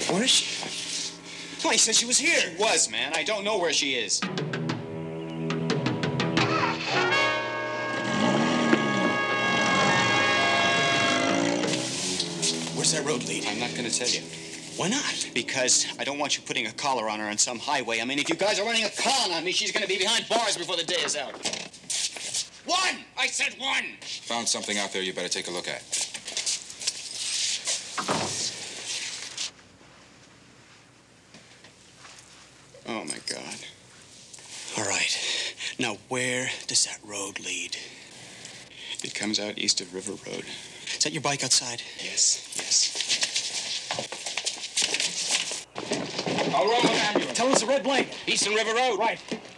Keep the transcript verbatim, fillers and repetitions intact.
Where is she? Oh, he said she was here. She was, man. I don't know where she is. Where's that road lead? I'm not going to tell you. Why not? Because I don't want you putting a collar on her on some highway. I mean, if you guys are running a con on me, she's going to be behind bars before the day is out. One! I said one! Found something out there you better take a look at. Oh, my God. All right. Now, where does that road lead? It comes out east of River Road. Is that your bike outside? Yes, yes. I'll roll an ambulance. Tell us the red blanket. Eastern River Road. Right.